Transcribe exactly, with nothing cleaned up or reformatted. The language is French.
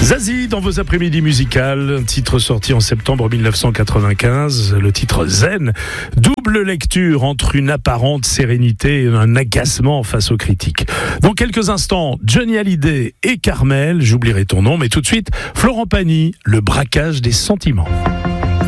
Zazie dans vos après-midi musicales, un titre sorti en septembre mille neuf cent quatre-vingt-quinze, le titre Zen, double lecture entre une apparente sérénité et un agacement face aux critiques. Dans quelques instants, Johnny Hallyday et Carmel, j'oublierai ton nom, mais tout de suite, Florent Pagny, le braquage des sentiments.